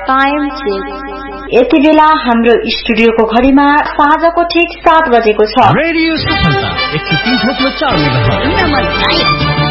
Time check. यति बेला हाम्रो स्टुडियोको घडीमा साँझको ठीक 7 बजेको छ। रेडियो सफलता 103.4 मेगाहर्ज।